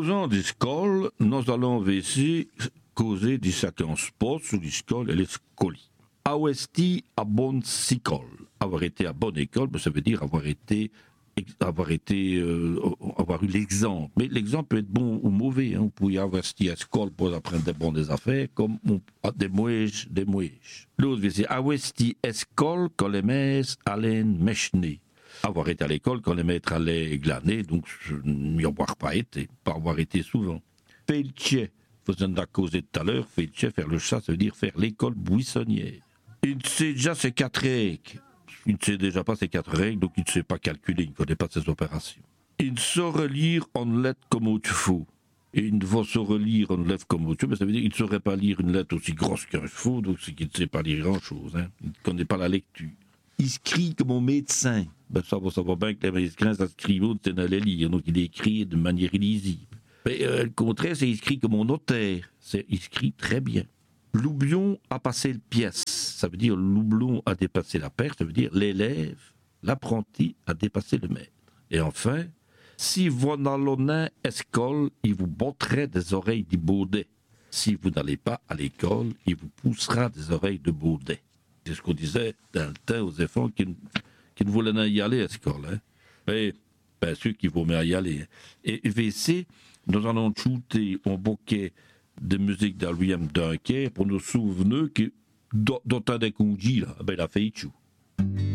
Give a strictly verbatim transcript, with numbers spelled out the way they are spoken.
Causant des scoles, nous allons essayer causer des chacun sport sur les scoles et les scoli. Awesti à bonne sicole. Avoir été à bonne école, ça veut dire avoir été, avoir été, euh, avoir eu l'exemple. Mais l'exemple peut être bon ou mauvais. Hein. Vous pouvez avoir été à l'école pour apprendre des bonnes affaires, comme on, des mouèches, des mouèches. L'autre, c'est awesti école quand les maîtres allaient mechner. Avoir été à l'école quand les maîtres allaient glaner, donc n'y avoir pas été, pas avoir été souvent. Felche, vous en avez causé tout à l'heure, felche, faire le chat, ça veut dire faire l'école buissonnière. Il ne sait déjà ses quatre règles. Il ne sait déjà pas ses quatre règles, donc il ne sait pas calculer, il ne connaît pas ses opérations. Il ne saurait lire en lettres comme il faut. Et il ne va saurait lire en lettres comme il faut, mais ça veut dire qu'il ne saurait pas lire une lettre aussi grosse qu'un chevaux, donc c'est qu'il ne sait pas lire grand-chose. Hein. Il ne connaît pas la lecture. Il écrit comme un médecin. Ben ça, va savoir bien que les médecins, ça écrit c'est dans les lire, donc il écrit de manière illisible. Mais euh, le contraire, c'est écrit comme un notaire. C'est écrit très bien. Loubion a passé le pièce. Ça veut dire l'oublon a dépassé la paire. Ça veut dire l'élève, l'apprenti a dépassé le maître. Et enfin, si vous n'allez à l'école, il vous botterait des oreilles de baudet. Si vous n'allez pas à l'école, il vous poussera des oreilles de baudet. C'est ce qu'on disait dans le temps aux enfants qui, qui ne voulaient pas y aller à l'école. Hein. Mais bien sûr qu'il vaut mieux y aller. Et V C, nous allons shooter un bouquet de musique de William Dunker pour nous souvenir que dans un des congés, là, ben, il a fait tout.